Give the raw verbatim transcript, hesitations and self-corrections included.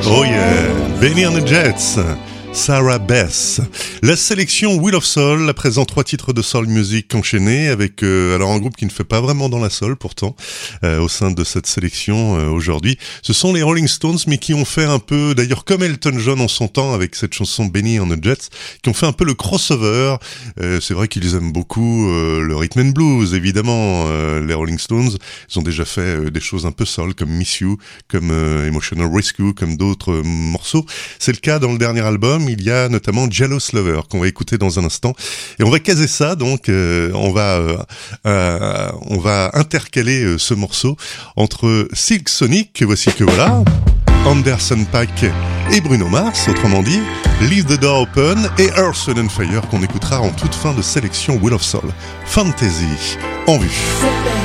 Oh yeah, Benny and the Jets, Sarah Beth. La sélection Wheel of Soul, à présent trois titres de soul music enchaînés avec euh, alors un groupe qui ne fait pas vraiment dans la soul pourtant euh, au sein de cette sélection euh, aujourd'hui. Ce sont les Rolling Stones, mais qui ont fait un peu, d'ailleurs comme Elton John en son temps avec cette chanson Benny and the Jets, qui ont fait un peu le crossover. Euh, c'est vrai qu'ils aiment beaucoup euh, le rhythm and blues, évidemment. Euh, les Rolling Stones, ils ont déjà fait euh, des choses un peu soul comme Miss You, comme euh, Emotional Rescue, comme d'autres euh, morceaux. C'est le cas dans le dernier album. Il y a notamment Jealous Lover qu'on va écouter dans un instant et on va caser ça donc euh, on va euh, euh, on va intercaler euh, ce morceau entre Silk Sonic, que voici que voilà, Anderson .Paak et Bruno Mars, autrement dit Leave the Door Open, et Earth, Wind and Fire qu'on écoutera en toute fin de sélection Wheel of Soul. Fantasy en vue.